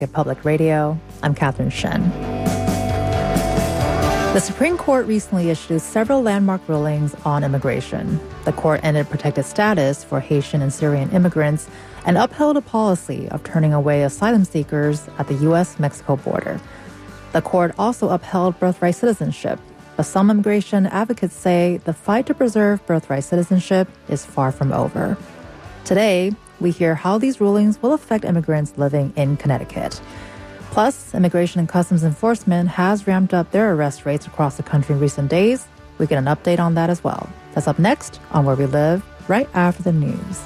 Public Radio. I'm Catherine Shen. The Supreme Court recently issued several landmark rulings on immigration. The court ended protected status for Haitian and Syrian immigrants and upheld a policy of turning away asylum seekers at the U.S.-Mexico border. The court also upheld birthright citizenship, but some immigration advocates say the fight to preserve birthright citizenship is far from over. Today, we hear how these rulings will affect immigrants living in Connecticut. Plus, Immigration and Customs Enforcement has ramped up their arrest rates across the country in recent days. We get an update on that as well. That's up next on Where We Live, right after the news.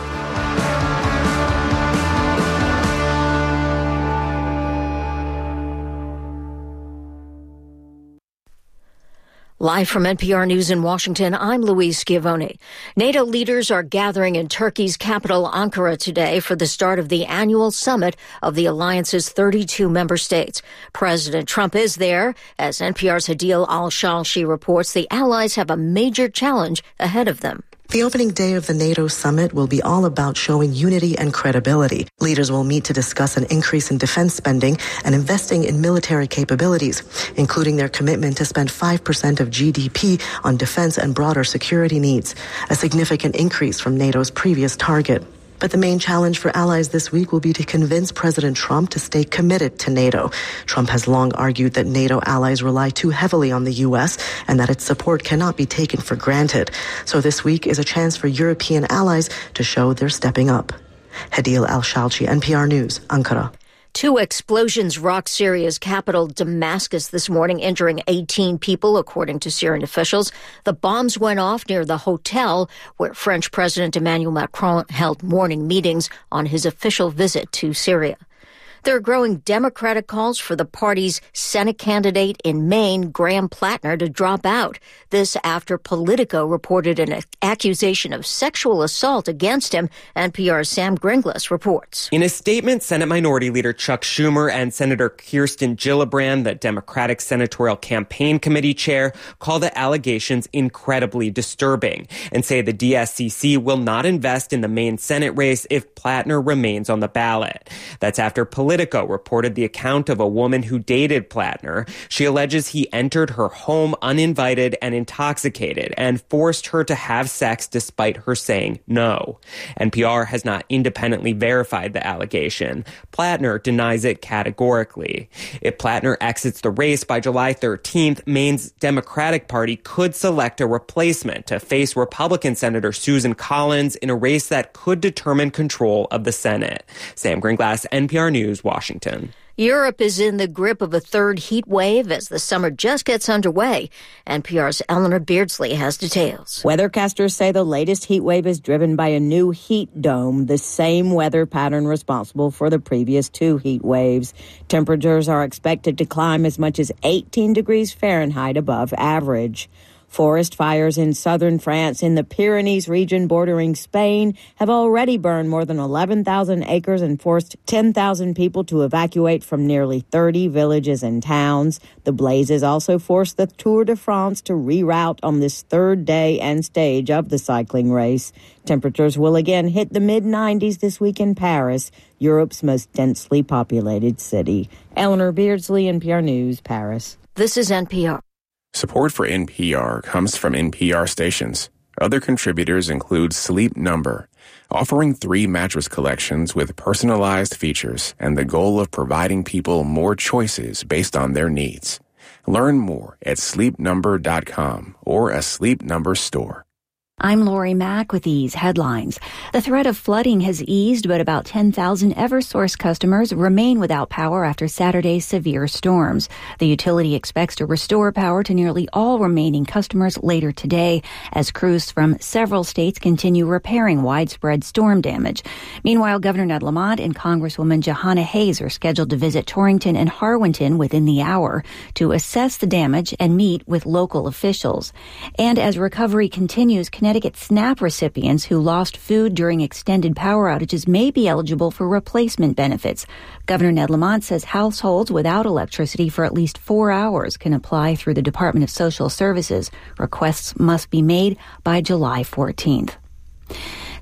Live from NPR News in Washington, I'm Louise Schiavone. NATO leaders are gathering in Turkey's capital, Ankara, today for the start of the annual summit of the alliance's 32 member states. President Trump is there. As NPR's Hadeel Al-Shalshi reports, the allies have a major challenge ahead of them. The opening day of the NATO summit will be all about showing unity and credibility. Leaders will meet to discuss an increase in defense spending and investing in military capabilities, including their commitment to spend 5% of GDP on defense and broader security needs, a significant increase from NATO's previous target. But the main challenge for allies this week will be to convince President Trump to stay committed to NATO. Trump has long argued that NATO allies rely too heavily on the U.S. and that its support cannot be taken for granted. So this week is a chance for European allies to show they're stepping up. Hadeel Al-Shalchi, NPR News, Ankara. 2 explosions rocked Syria's capital, Damascus, this morning, injuring 18 people, according to Syrian officials. The bombs went off near the hotel where French President Emmanuel Macron held morning meetings on his official visit to Syria. There are growing Democratic calls for the party's Senate candidate in Maine, Graham Plattner, to drop out. This after Politico reported an accusation of sexual assault against him. NPR's Sam Gringlas reports. In a statement, Senate Minority Leader Chuck Schumer and Senator Kirsten Gillibrand, the Democratic Senatorial Campaign Committee chair, call the allegations incredibly disturbing and say the DSCC will not invest in the Maine Senate race if Plattner remains on the ballot. That's after Politico reported the account of a woman who dated Plattner. She alleges he entered her home uninvited and intoxicated and forced her to have sex despite her saying no. NPR has not independently verified the allegation. Plattner denies it categorically. If Plattner exits the race by July 13th, Maine's Democratic Party could select a replacement to face Republican Senator Susan Collins in a race that could determine control of the Senate. Sam Gringlas, NPR News, Washington. Europe is in the grip of a third heat wave as the summer just gets underway. NPR's Eleanor Beardsley has details. Weathercasters say the latest heat wave is driven by a new heat dome, the same weather pattern responsible for the previous 2 heat waves. Temperatures are expected to climb as much as 18 degrees Fahrenheit above average. Forest fires in southern France in the Pyrenees region bordering Spain have already burned more than 11,000 acres and forced 10,000 people to evacuate from nearly 30 villages and towns. The blazes also forced the Tour de France to reroute on this third day and stage of the cycling race. Temperatures will again hit the mid-90s this week in Paris, Europe's most densely populated city. Eleanor Beardsley, NPR News, Paris. This is NPR. Support for NPR comes from NPR stations. Other contributors include Sleep Number, offering 3 mattress collections with personalized features and the goal of providing people more choices based on their needs. Learn more at sleepnumber.com or a Sleep Number store. I'm Lori Mack with these headlines. The threat of flooding has eased, but about 10,000 Eversource customers remain without power after Saturday's severe storms. The utility expects to restore power to nearly all remaining customers later today as crews from several states continue repairing widespread storm damage. Meanwhile, Governor Ned Lamont and Congresswoman Jahana Hayes are scheduled to visit Torrington and Harwinton within the hour to assess the damage and meet with local officials. And as recovery continues, Connecticut SNAP recipients who lost food during extended power outages may be eligible for replacement benefits. Governor Ned Lamont says households without electricity for at least 4 hours can apply through the Department of Social Services. Requests must be made by July 14th.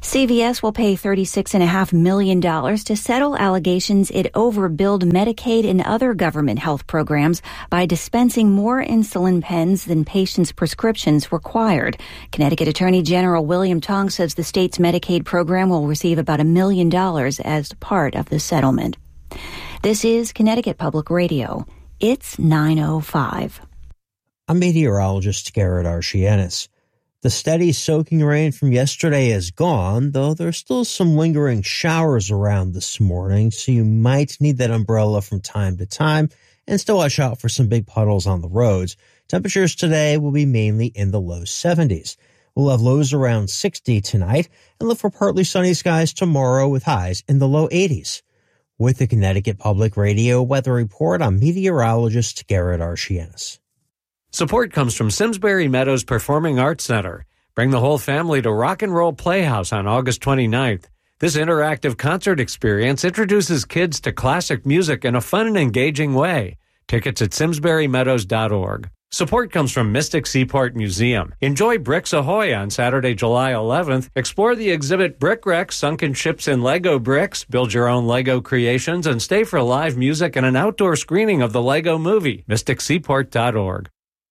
CVS will pay $36.5 million to settle allegations it overbilled Medicaid and other government health programs by dispensing more insulin pens than patients' prescriptions required. Connecticut Attorney General William Tong says the state's Medicaid program will receive about $1 million as part of the settlement. This is Connecticut Public Radio. It's 9:05. I'm meteorologist Garrett Archianis. The steady soaking rain from yesterday is gone, though there's still some lingering showers around this morning, so you might need that umbrella from time to time and still watch out for some big puddles on the roads. Temperatures today will be mainly in the low 70s. We'll have lows around 60 tonight and look for partly sunny skies tomorrow with highs in the low 80s. With the Connecticut Public Radio Weather Report, I'm meteorologist Garrett Archianis. Support comes from Simsbury Meadows Performing Arts Center. Bring the whole family to Rock and Roll Playhouse on August 29th. This interactive concert experience introduces kids to classic music in a fun and engaging way. Tickets at simsburymeadows.org. Support comes from Mystic Seaport Museum. Enjoy Bricks Ahoy on Saturday, July 11th. Explore the exhibit Brick Wrecks, Sunken Ships and Lego Bricks. Build your own Lego creations and stay for live music and an outdoor screening of the Lego Movie. MysticSeaport.org.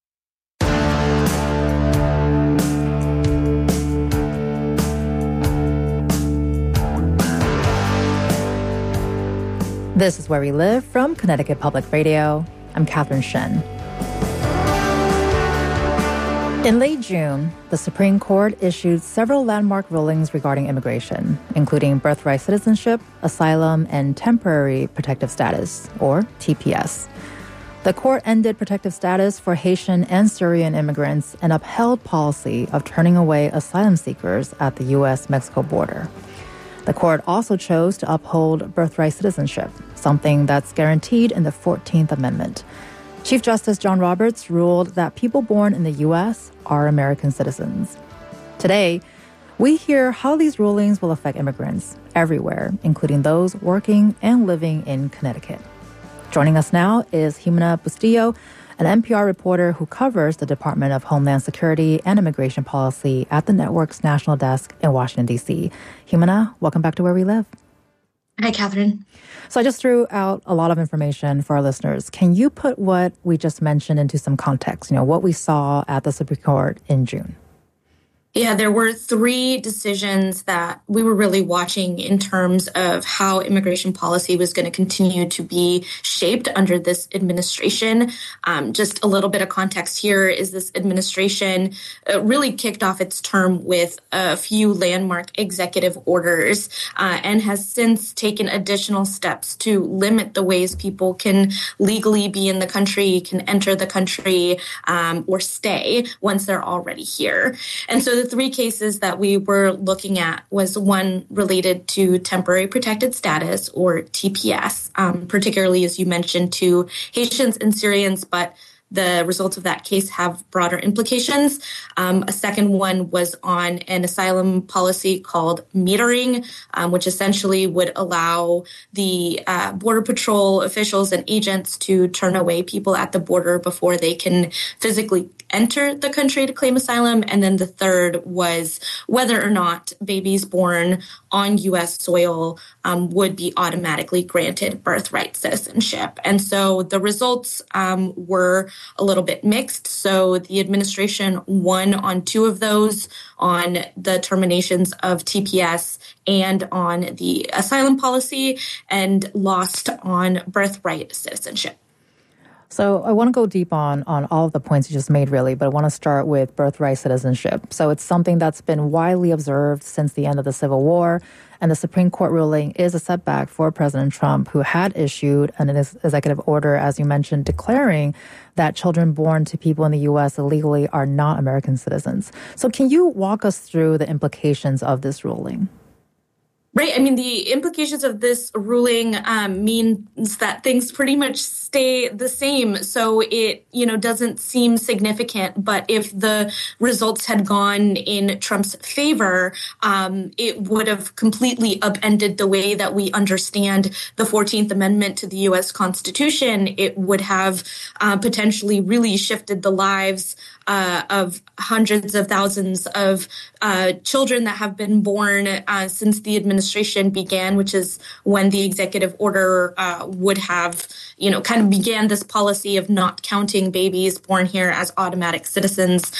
This is Where We Live from Connecticut Public Radio. I'm Catherine Shen. In late June, the Supreme Court issued several landmark rulings regarding immigration, including birthright citizenship, asylum, and temporary protective status, or TPS. The court ended protective status for Haitian and Syrian immigrants and upheld policy of turning away asylum seekers at the U.S.-Mexico border. The court also chose to uphold birthright citizenship, something that's guaranteed in the 14th Amendment. Chief Justice John Roberts ruled that people born in the U.S. are American citizens. Today, we hear how these rulings will affect immigrants everywhere, including those working and living in Connecticut. Joining us now is Jimena Bustillo, an NPR reporter who covers the Department of Homeland Security and Immigration Policy at the network's national desk in Washington, D.C. Jimena, welcome back to Where We Live. Hi, Catherine. So I just threw out a lot of information for our listeners. Can you put what we just mentioned into some context, what we saw at the Supreme Court in June? Yeah, there were three decisions that we were really watching in terms of how immigration policy was going to continue to be shaped under this administration. Just a little bit of context here is this administration really kicked off its term with a few landmark executive orders and has since taken additional steps to limit the ways people can legally be in the country, can enter the country, or stay once they're already here. And so the three cases that we were looking at was one related to temporary protected status, or TPS, particularly, as you mentioned, to Haitians and Syrians, but the results of that case have broader implications. A second one was on an asylum policy called metering, which essentially would allow the Border Patrol officials and agents to turn away people at the border before they can physically enter the country to claim asylum. And then the third was whether or not babies born on U.S. soil would be automatically granted birthright citizenship. And so the results were a little bit mixed. So the administration won on two of those, on the terminations of TPS and on the asylum policy, and lost on birthright citizenship. So I want to go deep on all of the points you just made, really, but I want to start with birthright citizenship. So it's something that's been widely observed since the end of the Civil War, and the Supreme Court ruling is a setback for President Trump, who had issued an executive order, as you mentioned, declaring that children born to people in the U.S. illegally are not American citizens. So can you walk us through the implications of this ruling? Right. I mean, the implications of this ruling means that things pretty much stay the same. So it, doesn't seem significant. But if the results had gone in Trump's favor, it would have completely upended the way that we understand the 14th Amendment to the U.S. Constitution. It would have potentially really shifted the lives of hundreds of thousands of children that have been born since the administration began, which is when the executive order would have, kind of began this policy of not counting babies born here as automatic citizens.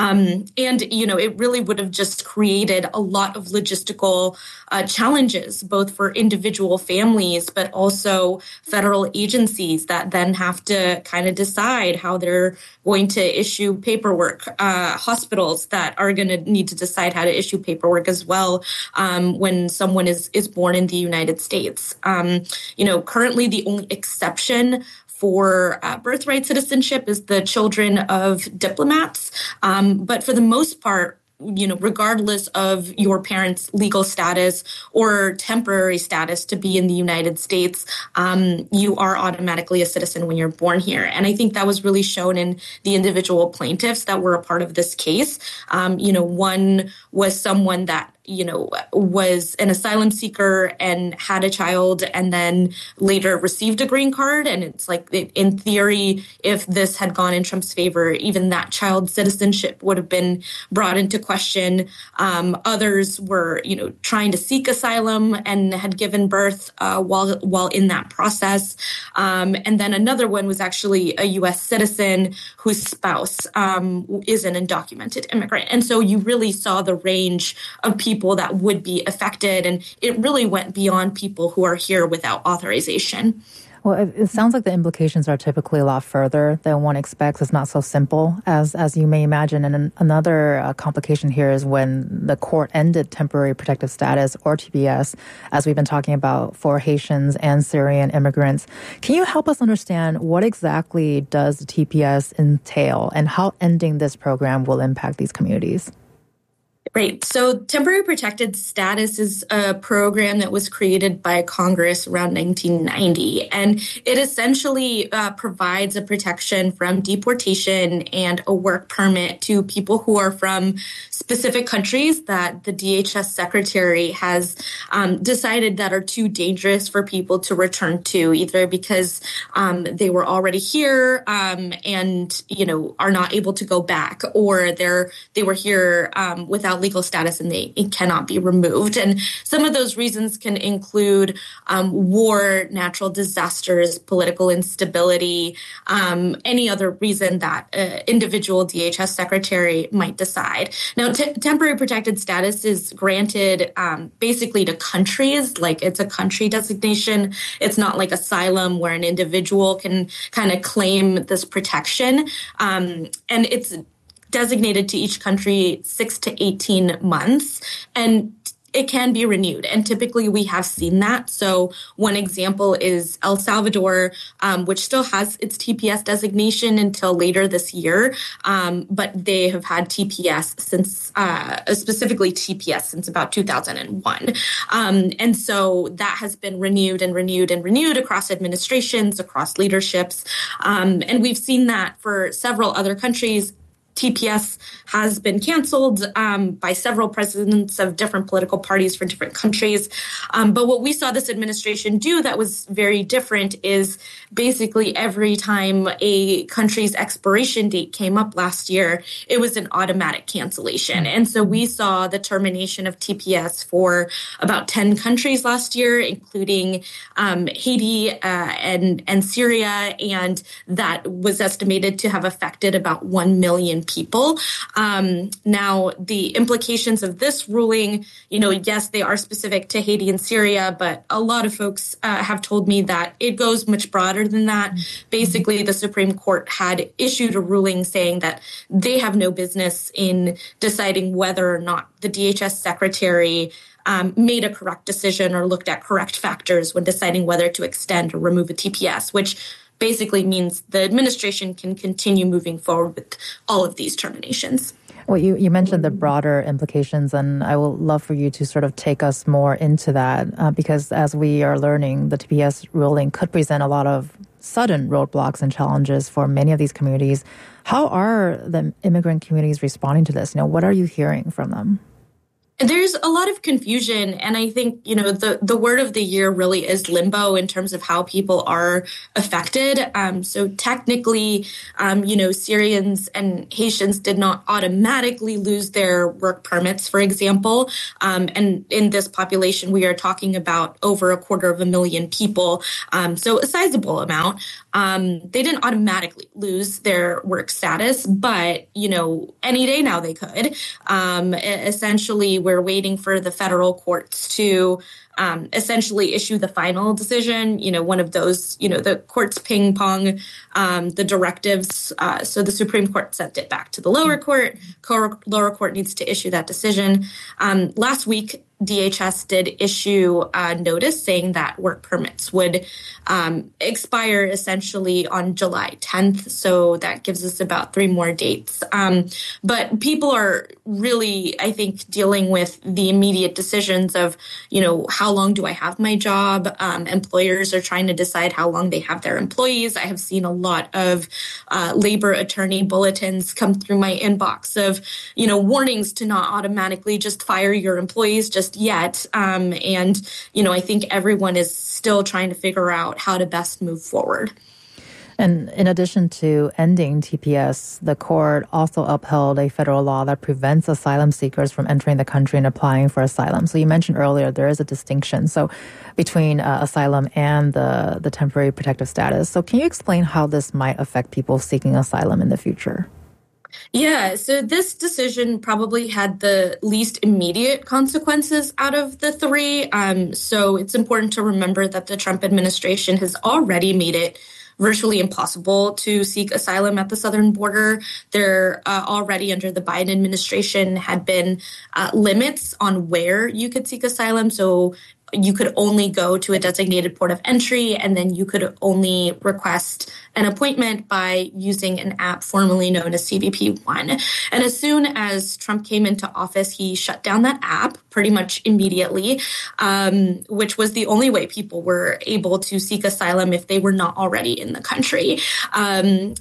It really would have just created a lot of logistical challenges, both for individual families, but also federal agencies that then have to kind of decide how they're going to issue paperwork, hospitals that are going to need to decide how to issue paperwork as well when someone is born in the United States. Currently the only exception for birthright citizenship is the children of diplomats. But for the most part, regardless of your parents' legal status or temporary status to be in the United States, you are automatically a citizen when you're born here. And I think that was really shown in the individual plaintiffs that were a part of this case. One was someone that was an asylum seeker and had a child and then later received a green card. And it's like, in theory, if this had gone in Trump's favor, even that child's citizenship would have been brought into question. Others were, trying to seek asylum and had given birth while in that process. And then another one was actually a U.S. citizen whose spouse is an undocumented immigrant. And so you really saw the range of people that would be affected. And it really went beyond people who are here without authorization. Well, it sounds like the implications are typically a lot further than one expects. It's not so simple as you may imagine. And another complication here is when the court ended temporary protective status, or TPS, as we've been talking about, for Haitians and Syrian immigrants. Can you help us understand what exactly does the TPS entail and how ending this program will impact these communities? Right. So temporary protected status is a program that was created by Congress around 1990, and it essentially provides a protection from deportation and a work permit to people who are from specific countries that the DHS secretary has decided that are too dangerous for people to return to, either because they were already here and, are not able to go back, or they were here without legal status and it cannot be removed. And some of those reasons can include war, natural disasters, political instability, any other reason that individual DHS secretary might decide. Now, temporary protected status is granted basically to countries, like it's a country designation. It's not like asylum where an individual can kind of claim this protection. And it's designated to each country 6 to 18 months, and it can be renewed. And typically we have seen that. So one example is El Salvador, which still has its TPS designation until later this year. But they have had TPS since, specifically TPS since about 2001. And so that has been renewed and renewed and renewed across administrations, across leaderships. And we've seen that for several other countries. TPS has been canceled by several presidents of different political parties for different countries. But what we saw this administration do that was very different is basically every time a country's expiration date came up last year, it was an automatic cancellation. And so we saw the termination of TPS for about 10 countries last year, including Haiti and Syria. And that was estimated to have affected about 1 million people. Now, the implications of this ruling, yes, they are specific to Haiti and Syria, but a lot of folks have told me that it goes much broader than that. Basically, the Supreme Court had issued a ruling saying that they have no business in deciding whether or not the DHS secretary made a correct decision or looked at correct factors when deciding whether to extend or remove a TPS, which basically means the administration can continue moving forward with all of these terminations. Well, you mentioned the broader implications, and I will love for you to sort of take us more into that because as we are learning, the TPS ruling could present a lot of sudden roadblocks and challenges for many of these communities. How are the immigrant communities responding to this? What are you hearing from them? There's a lot of confusion, and I think, the word of the year really is limbo in terms of how people are affected. So technically, Syrians and Haitians did not automatically lose their work permits, for example. And in this population, we are talking about over 250,000 people, so a sizable amount. They didn't automatically lose their work status, but, any day now they could. Essentially, we're waiting for the federal courts to essentially issue the final decision. One of those, the courts ping pong the directives. So the Supreme Court sent it back to the lower court. Lower court needs to issue that decision. Last week, DHS did issue a notice saying that work permits would expire essentially on July 10th. So that gives us about 3 more dates. But people are really, I think, dealing with the immediate decisions of, how long do I have my job? Employers are trying to decide how long they have their employees. I have seen a lot of labor attorney bulletins come through my inbox of, warnings to not automatically just fire your employees just yet. And, I think everyone is still trying to figure out how to best move forward. And in addition to ending TPS, the court also upheld a federal law that prevents asylum seekers from entering the country and applying for asylum. So you mentioned earlier there is a distinction between asylum and the temporary protective status. So can you explain how this might affect people seeking asylum in the future? Yeah, so this decision probably had the least immediate consequences out of the 3. So it's important to remember that the Trump administration has already made it virtually impossible to seek asylum at the southern border. There already under the Biden administration had been limits on where you could seek asylum. So you could only go to a designated port of entry, and then you could only request an appointment by using an app formerly known as CBP One. And as soon as Trump came into office, he shut down that app pretty much immediately, which was the only way people were able to seek asylum if they were not already in the country. And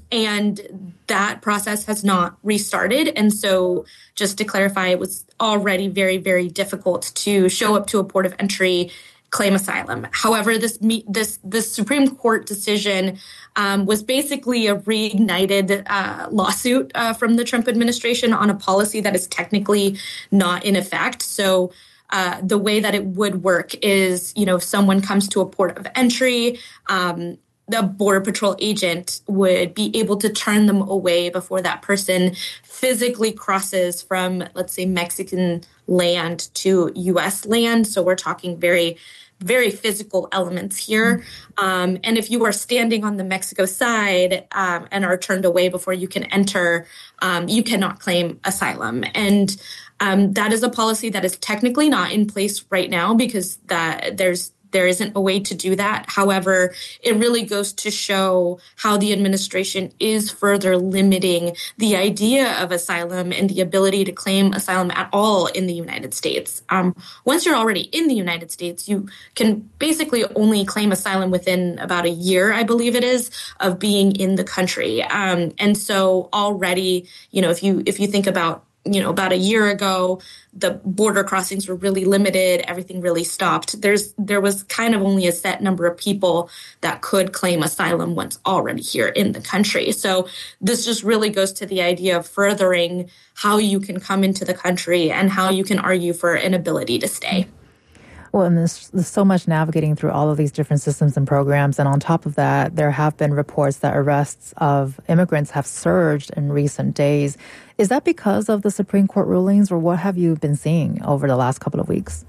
that process has not restarted. And so just to clarify, it was already very, very difficult to show up to a port of entry, claim asylum. However, this Supreme Court decision was basically a reignited lawsuit from the Trump administration on a policy that is technically not in effect. So the way that it would work is, if someone comes to a port of entry, the Border Patrol agent would be able to turn them away before that person physically crosses from, let's say, Mexican land to U.S. land. So we're talking very, very physical elements here. And if you are standing on the Mexico side and are turned away before you can enter, you cannot claim asylum. And that is a policy that is technically not in place right now because there isn't a way to do that. However, it really goes to show how the administration is further limiting the idea of asylum and the ability to claim asylum at all in the United States. Once you're already in the United States, you can basically only claim asylum within about a year, I believe it is, of being in the country. And so already, if you think about about a year ago, the border crossings were really limited. Everything really stopped. There was kind of only a set number of people that could claim asylum once already here in the country. So this just really goes to the idea of furthering how you can come into the country and how you can argue for an ability to stay. Well, and there's so much navigating through all of these different systems and programs. And on top of that, there have been reports that arrests of immigrants have surged in recent days. Is that because of the Supreme Court rulings, or what have you been seeing over the last couple of weeks?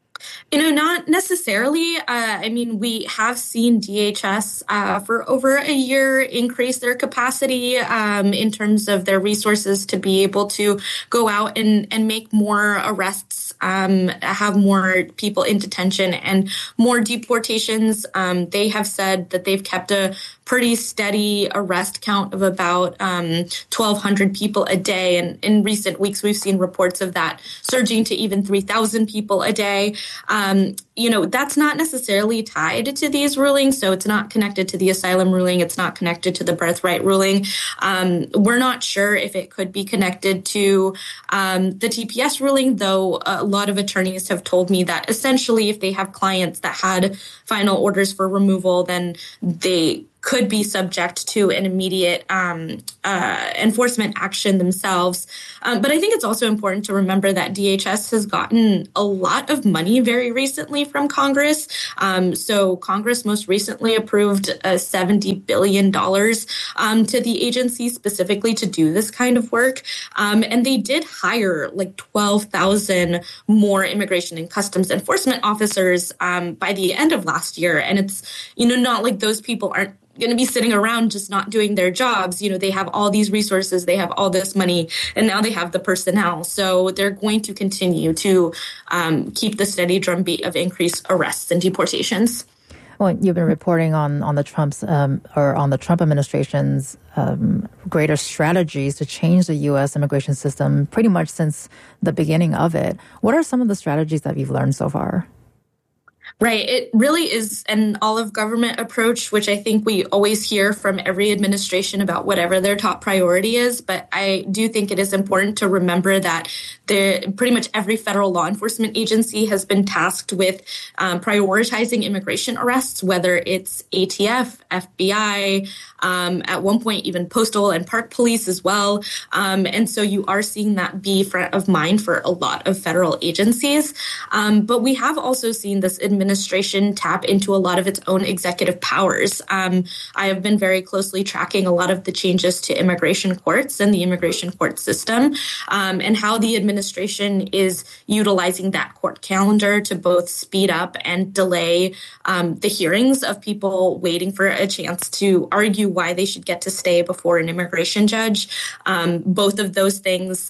Not necessarily. We have seen DHS for over a year increase their capacity in terms of their resources to be able to go out and make more arrests, have more people in detention and more deportations. They have said that they've kept a pretty steady arrest count of about 1,200 people a day. And in recent weeks, we've seen reports of that surging to even 3,000 people a day. That's not necessarily tied to these rulings. So it's not connected to the asylum ruling. It's not connected to the birthright ruling. We're not sure if it could be connected to the TPS ruling, though a lot of attorneys have told me that essentially if they have clients that had final orders for removal, then they could be subject to an immediate enforcement action themselves. But I think it's also important to remember that DHS has gotten a lot of money very recently from Congress. So Congress most recently approved $70 billion to the agency specifically to do this kind of work. And they did hire like 12,000 more immigration and customs enforcement officers by the end of last year. And it's, not like those people aren't going to be sitting around just not doing their jobs. They have all these resources, they have all this money, and now they have the personnel. So they're going to continue to keep the steady drumbeat of increased arrests and deportations. Well, you've been reporting on the Trump administration's greater strategies to change the U.S. immigration system pretty much since the beginning of it. What are some of the strategies that you've learned so far? Right. It really is an all-of-government approach, which I think we always hear from every administration about whatever their top priority is. But I do think it is important to remember that pretty much every federal law enforcement agency has been tasked with prioritizing immigration arrests, whether it's ATF, FBI, at one point even Postal and Park Police as well. And so you are seeing that be front of mind for a lot of federal agencies. But we have also seen this administration tap into a lot of its own executive powers. I have been very closely tracking a lot of the changes to immigration courts and the immigration court system, and how the administration is utilizing that court calendar to both speed up and delay the hearings of people waiting for a chance to argue why they should get to stay before an immigration judge. Both of those things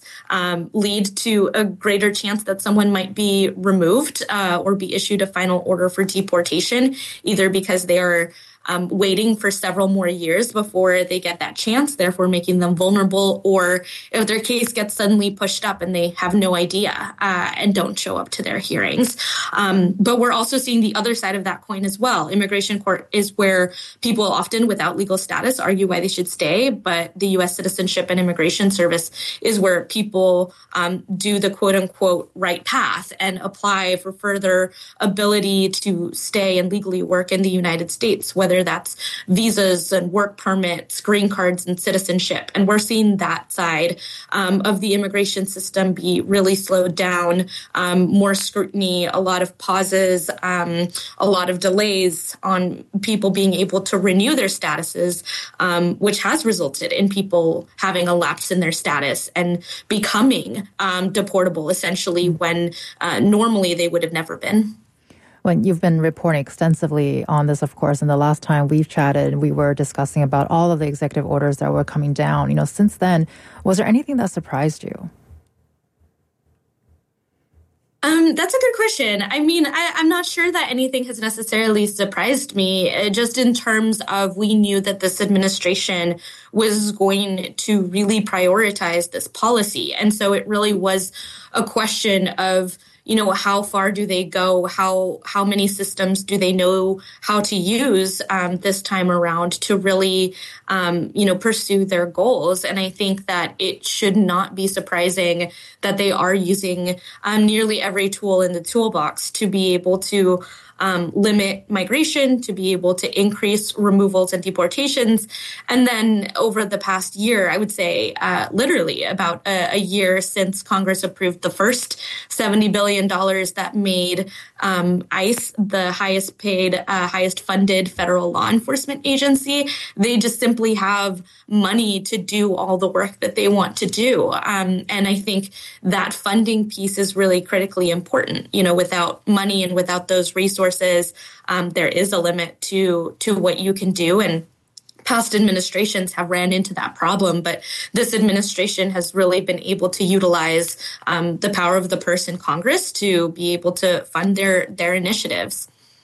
lead to a greater chance that someone might be removed or be issued a final order for deportation, either because they are waiting for several more years before they get that chance, therefore making them vulnerable, or if their case gets suddenly pushed up and they have no idea and don't show up to their hearings. But we're also seeing the other side of that coin as well. Immigration court is where people often without legal status argue why they should stay, but the U.S. Citizenship and Immigration Service is where people do the quote-unquote right path and apply for further ability to stay and legally work in the United States, whether that's visas and work permits, green cards and citizenship. And we're seeing that side of the immigration system be really slowed down, more scrutiny, a lot of pauses, a lot of delays on people being able to renew their statuses, which has resulted in people having a lapse in their status and becoming deportable, essentially, when normally they would have never been. When you've been reporting extensively on this, of course, and the last time we've chatted, we were discussing about all of the executive orders that were coming down. Since then, was there anything that surprised you? That's a good question. I mean, I'm not sure that anything has necessarily surprised me, just in terms of we knew that this administration was going to really prioritize this policy. And so it really was a question of, how far do they go? How many systems do they know how to use this time around to really, pursue their goals? And I think that it should not be surprising that they are using nearly every tool in the toolbox to be able to limit migration, to be able to increase removals and deportations. And then over the past year, I would say literally about a year since Congress approved the first $70 billion that made ICE the highest paid, highest funded federal law enforcement agency, they just simply have money to do all the work that they want to do. And I think that funding piece is really critically important. Without money and without those resources, there is a limit to what you can do. And past administrations have ran into that problem, but this administration has really been able to utilize the power of the purse in Congress to be able to fund their initiatives.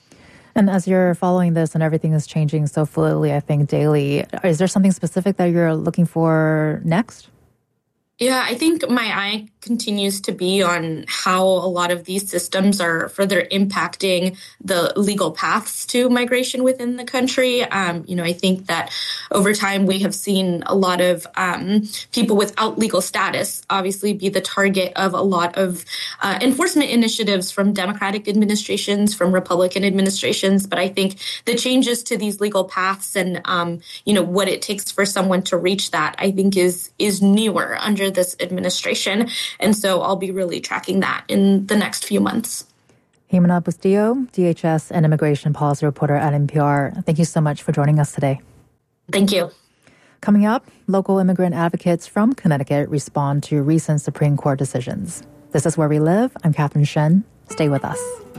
And as you're following this and everything is changing so fluidly, I think, daily, is there something specific that you're looking for next? Yeah, I think my eye continues to be on how a lot of these systems are further impacting the legal paths to migration within the country. I think that over time we have seen a lot of people without legal status obviously be the target of a lot of enforcement initiatives from Democratic administrations, from Republican administrations. But I think the changes to these legal paths and, what it takes for someone to reach that, I think is newer under this administration. And so I'll be really tracking that in the next few months. Jimena Bustillo, DHS and immigration policy reporter at NPR. Thank you so much for joining us today. Thank you. Coming up, local immigrant advocates from Connecticut respond to recent Supreme Court decisions. This is Where We Live. I'm Catherine Shen. Stay with us.